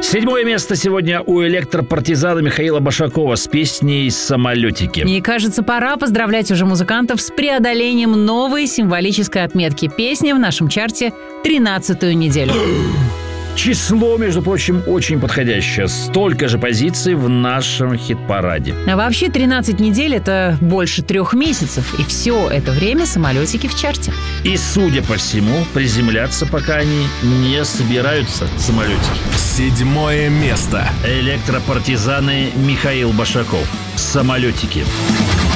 7 место сегодня у электропартизана Михаила Башакова с песней «Самолетики». Мне кажется, пора поздравлять уже музыкантов с преодолением новой символической отметки. Песня в нашем чарте 13-ю неделю. Число, между прочим, очень подходящее. Столько же позиций в нашем хит-параде. А вообще 13 недель – это больше 3 месяцев. И все это время самолетики в чарте. И, судя по всему, приземляться пока они не собираются, самолетики. 7 место. Электропартизаны Михаил Башаков. «Самолетики».